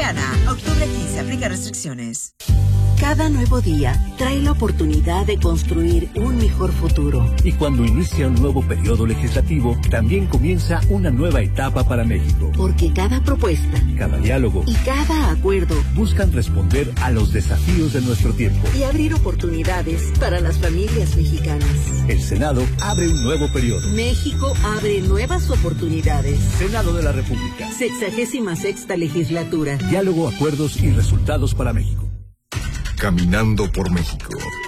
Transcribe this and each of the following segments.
Soriana, octubre 15, aplica restricciones. Cada nuevo día trae la oportunidad de construir un mejor futuro. Y cuando inicia un nuevo periodo legislativo, también comienza una nueva etapa para México. Porque cada propuesta, cada diálogo y cada acuerdo buscan responder a los desafíos de nuestro tiempo y abrir oportunidades para las familias mexicanas. El Senado abre un nuevo periodo. México abre nuevas oportunidades. Senado de la República. 66ª legislatura. Diálogo, acuerdos y resultados para México. Caminando por México.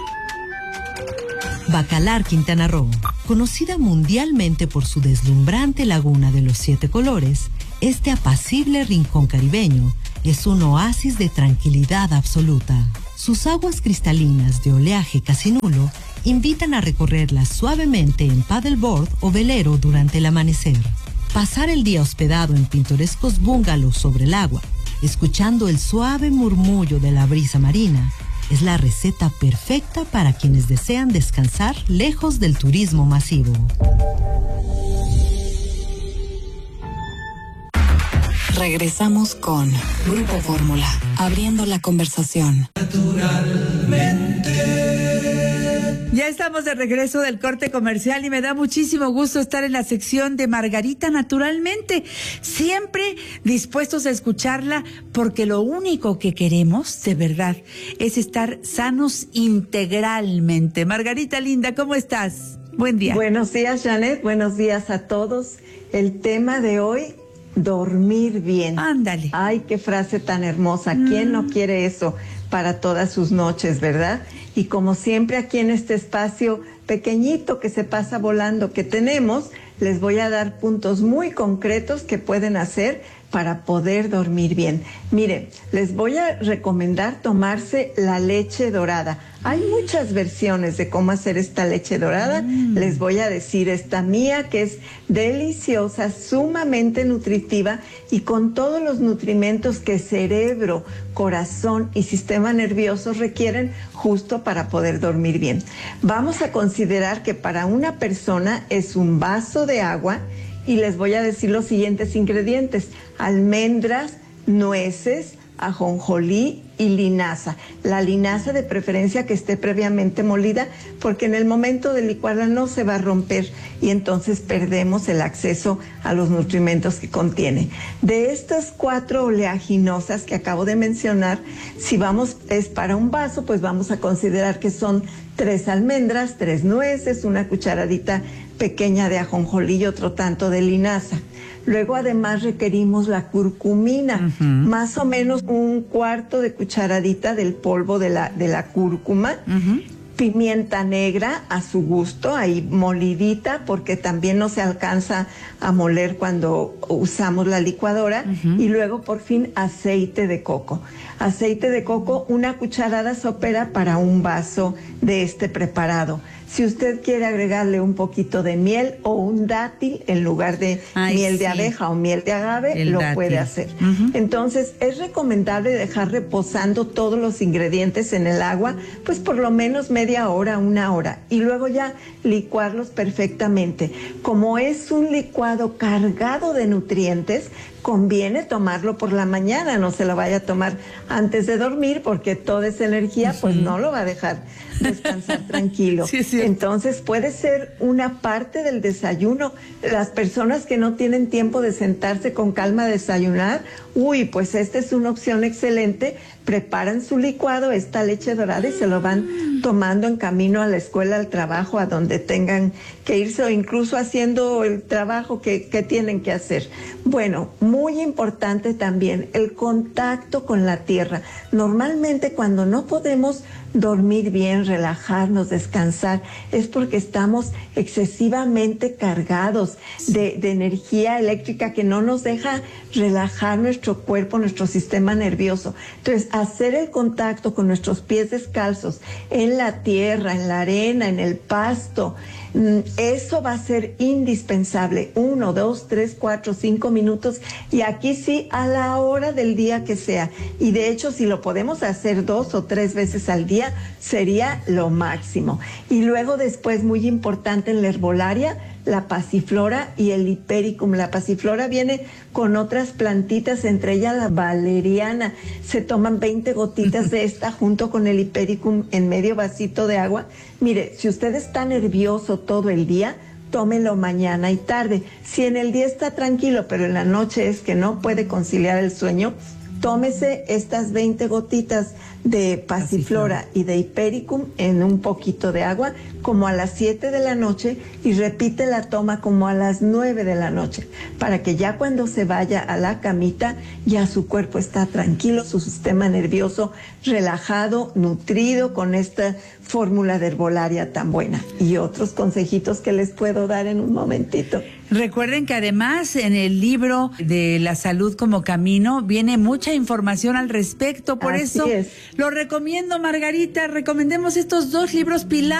Bacalar, Quintana Roo, conocida mundialmente por su deslumbrante laguna de los 7 colores, este apacible rincón caribeño es un oasis de tranquilidad absoluta. Sus aguas cristalinas de oleaje casi nulo invitan a recorrerlas suavemente en paddleboard o velero durante el amanecer. Pasar el día hospedado en pintorescos bungalows sobre el agua, escuchando el suave murmullo de la brisa marina, es la receta perfecta para quienes desean descansar lejos del turismo masivo. Regresamos con Grupo Fórmula, abriendo la conversación. Ya estamos de regreso del corte comercial y me da muchísimo gusto estar en la sección de Margarita Naturalmente. Siempre dispuestos a escucharla porque lo único que queremos, de verdad, es estar sanos integralmente. Margarita linda, ¿cómo estás? Buen día. Buenos días, Janet. Buenos días a todos. El tema de hoy, dormir bien. Ándale. Ay, qué frase tan hermosa. ¿Quién no quiere eso para todas sus noches, verdad? Y como siempre aquí en este espacio pequeñito que se pasa volando que tenemos, les voy a dar puntos muy concretos que pueden hacer para poder dormir bien. Miren, les voy a recomendar tomarse la leche dorada. Hay muchas versiones de cómo hacer esta leche dorada. Les voy a decir esta mía, que es deliciosa, sumamente nutritiva y con todos los nutrimentos que cerebro, corazón y sistema nervioso requieren justo para poder dormir bien. Vamos a considerar que para una persona es un vaso de agua y les voy a decir los siguientes ingredientes: almendras, nueces, ajonjolí y linaza. La linaza de preferencia que esté previamente molida, porque en el momento de licuarla no se va a romper y entonces perdemos el acceso a los nutrimentos que contiene. De estas 4 oleaginosas que acabo de mencionar, si es para un vaso, pues vamos a considerar que son 3 almendras, 3 nueces, una cucharadita pequeña de ajonjolí y otro tanto de linaza. Luego además requerimos la curcumina, más o menos 1/4 de cucharadita del polvo de la cúrcuma, pimienta negra a su gusto, ahí molidita, porque también no se alcanza a moler cuando usamos la licuadora, y luego por fin aceite de coco. Aceite de coco, 1 cucharada sopera para un vaso de este preparado. Si usted quiere agregarle un poquito de miel o un dátil en lugar de miel de abeja o miel de agave, lo puede hacer. Entonces, es recomendable dejar reposando todos los ingredientes en el agua, pues por lo menos media hora, 1 hora, y luego ya licuarlos perfectamente. Como es un licuado cargado de nutrientes, conviene tomarlo por la mañana, no se lo vaya a tomar antes de dormir, porque toda esa energía pues no lo va a dejar descansar tranquilo. Entonces puede ser una parte del desayuno. Las personas que no tienen tiempo de sentarse con calma a desayunar, pues esta es una opción excelente. Preparan su licuado, esta leche dorada, y se lo van tomando en camino a la escuela, al trabajo, a donde tengan que irse, o incluso haciendo el trabajo que tienen que hacer. Bueno, muy importante también el contacto con la tierra. Normalmente cuando no podemos dormir bien, relajarnos, descansar, es porque estamos excesivamente cargados de energía eléctrica que no nos deja relajar nuestro cuerpo, nuestro sistema nervioso. Entonces, hacer el contacto con nuestros pies descalzos en la tierra, en la arena, en el pasto, eso va a ser indispensable. 1, 2, 3, 4, 5 minutos, y aquí sí a la hora del día que sea. Y de hecho, si lo podemos hacer 2 o 3 veces al día, sería lo máximo. Y luego después, muy importante en la herbolaria, la pasiflora y el hipericum. La pasiflora viene con otras plantitas, entre ellas la valeriana. Se toman 20 gotitas de esta junto con el hipericum en medio vasito de agua. Mire, si usted está nervioso todo el día, tómelo mañana y tarde. Si en el día está tranquilo, pero en la noche es que no puede conciliar el sueño, tómese estas 20 gotitas de pasiflora y de hipericum en un poquito de agua, como a las 7 de la noche, y repite la toma como a las 9 de la noche, para que ya cuando se vaya a la camita, ya su cuerpo está tranquilo, su sistema nervioso relajado, nutrido con esta fórmula de herbolaria tan buena. Y otros consejitos que les puedo dar en un momentito. Recuerden que además en el libro de La Salud como Camino viene mucha información al respecto, por Así eso es. lo recomiendo, Margarita. Recomendemos estos 2 libros pilar.